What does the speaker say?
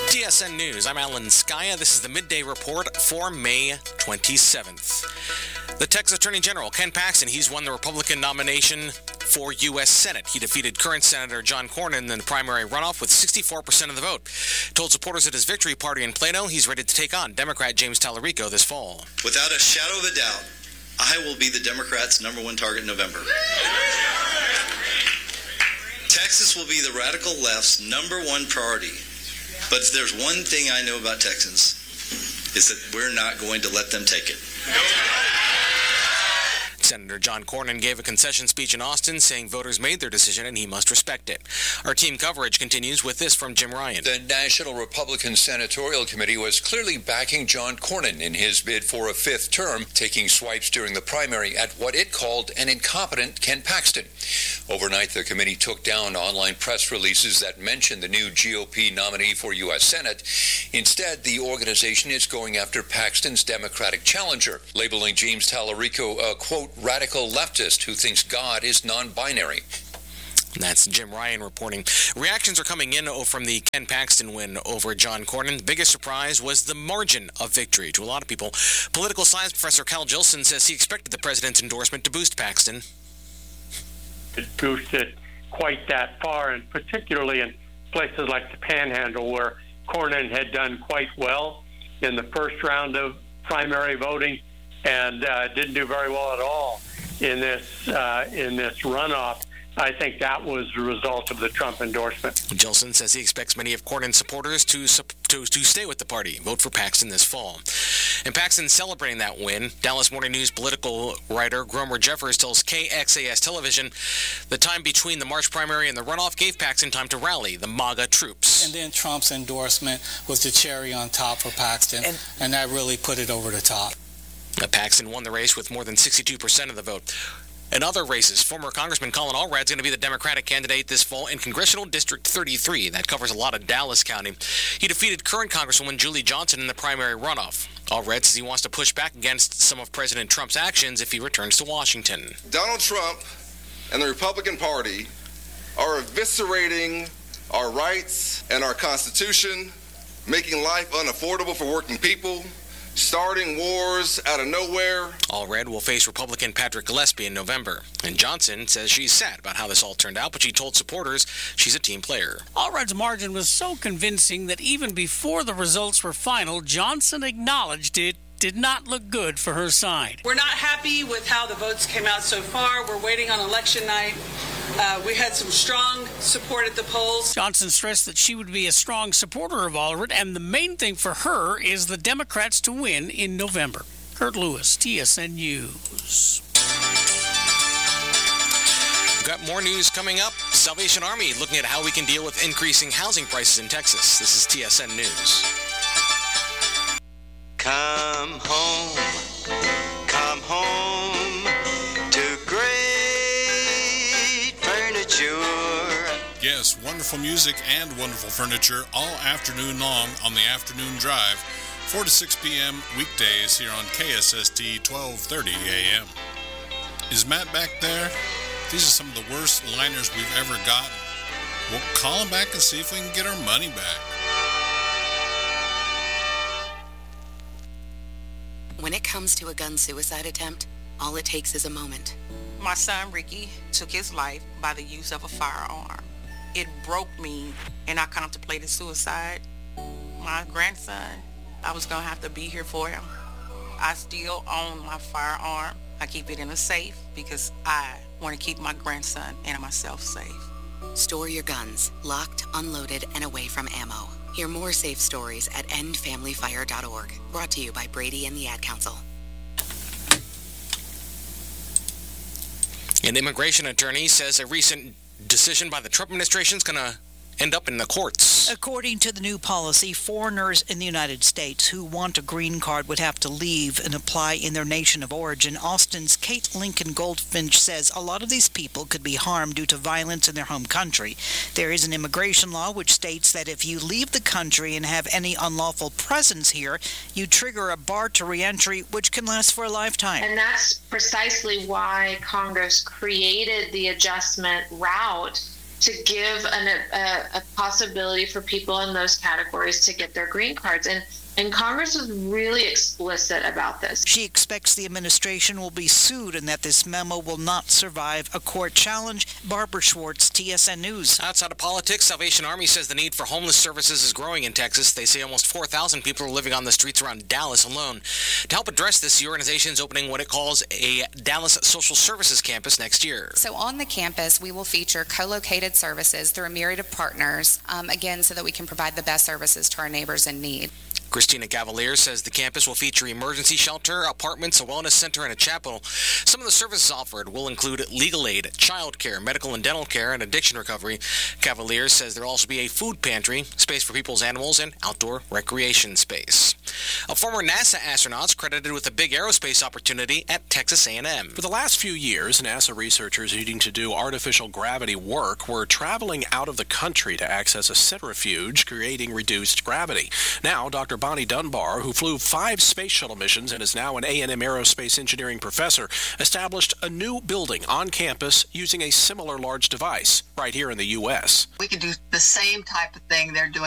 TSN News, I'm Alan Skaya. This is the Midday Report for May 27th. The Texas Attorney General, Ken Paxton, he's won the Republican nomination for U.S. Senate. He defeated current Senator John Cornyn in the primary runoff with 64% of the vote. Told supporters at his victory party in Plano he's ready to take on Democrat James Tallarico this fall. Without a shadow of a doubt, I will be the Democrats' number one target in November. Texas will be the radical left's number one priority. But if there's one thing I know about Texans, is that we're not going to let them take it. Senator John Cornyn gave a concession speech in Austin saying voters made their decision and he must respect it. Our team coverage continues with this from Jim Ryan. The National Republican Senatorial Committee was clearly backing John Cornyn in his bid for a fifth term, taking swipes during the primary at what it called an incompetent Ken Paxton. Overnight, the committee took down online press releases that mentioned the new GOP nominee for U.S. Senate. Instead, the organization is going after Paxton's Democratic challenger, labeling James Tallarico a, quote, radical leftist who thinks God is non-binary. That's Jim Ryan reporting. Reactions are coming in from the Ken Paxton win over John Cornyn. The biggest surprise was the margin of victory to a lot of people. Political science professor Cal Jilson says he expected the president's endorsement to boost Paxton. It boosted quite that far, and particularly in places like the Panhandle, where Cornyn had done quite well in the first round of primary voting and didn't do very well at all in this runoff. I think that was the result of the Trump endorsement. Jilson says he expects many of Cornyn's supporters to stay with the party, vote for Paxton this fall. And Paxton celebrating that win. Dallas Morning News political writer Gromer Jeffers tells KXAS Television the time between the March primary and the runoff gave Paxton time to rally the MAGA troops. And then Trump's endorsement was the cherry on top for Paxton, and that really put it over the top. Paxton won the race with more than 62% of the vote. In other races, former Congressman Colin Allred's going to be the Democratic candidate this fall in Congressional District 33. That covers a lot of Dallas County. He defeated current Congresswoman Julie Johnson in the primary runoff. Allred says he wants to push back against some of President Trump's actions if he returns to Washington. Donald Trump and the Republican Party are eviscerating our rights and our Constitution, making life unaffordable for working people, starting wars out of nowhere. Allred will face Republican Patrick Gillespie in November. And Johnson says she's sad about how this all turned out, but she told supporters she's a team player. Allred's margin was so convincing that even before the results were final, Johnson acknowledged it did not look good for her side. We're not happy with how the votes came out so far. We're waiting on election night. We had some strong support at the polls. Johnson stressed that she would be a strong supporter of Allred, and the main thing for her is the Democrats to win in November. Kurt Lewis, TSN News. We've got more news coming up. Salvation Army looking at how we can deal with increasing housing prices in Texas. This is TSN News. Come home to great furniture. Yes, wonderful music and wonderful furniture all afternoon long on the Afternoon Drive, 4 to 6 p.m. weekdays here on KSST 1230 a.m. Is Matt back there? These are some of the worst liners we've ever gotten. We'll call him back and see if we can get our money back. When it comes to a gun suicide attempt, all it takes is a moment. My son Ricky took his life by the use of a firearm. It broke me, and I contemplated suicide. My grandson, I was going to have to be here for him. I still own my firearm. I keep it in a safe because I want to keep my grandson and myself safe. Store your guns, locked, unloaded, and away from ammo. Hear more safe stories at endfamilyfire.org. Brought to you by Brady and the Ad Council. An immigration attorney says a recent decision by the Trump administration is going to end up in the courts. According to the new policy, foreigners in the United States who want a green card would have to leave and apply in their nation of origin. Austin's Kate Lincoln Goldfinch says a lot of these people could be harmed due to violence in their home country. There is an immigration law which states that if you leave the country and have any unlawful presence here, you trigger a bar to reentry, which can last for a lifetime. And that's precisely why Congress created the adjustment route to give a possibility for people in those categories to get their green cards. And Congress was really explicit about this. She expects the administration will be sued and that this memo will not survive a court challenge. Barbara Schwartz, TSN News. Outside of politics, Salvation Army says the need for homeless services is growing in Texas. They say almost 4,000 people are living on the streets around Dallas alone. To help address this, the organization is opening what it calls a Dallas Social Services Campus next year. So on the campus, we will feature co-located services through a myriad of partners, again, so that we can provide the best services to our neighbors in need. Christina Cavalier says the campus will feature emergency shelter, apartments, a wellness center, and a chapel. Some of the services offered will include legal aid, child care, medical and dental care, and addiction recovery. Cavalier says there will also be a food pantry, space for people's animals, and outdoor recreation space. A former NASA astronaut is credited with a big aerospace opportunity at Texas A&M. For the last few years, NASA researchers needing to do artificial gravity work were traveling out of the country to access a centrifuge, creating reduced gravity. Now, Dr. Bonnie Dunbar, who flew 5 space shuttle missions and is now an A&M aerospace engineering professor, established a new building on campus using a similar large device right here in the U.S. We could do the same type of thing they're doing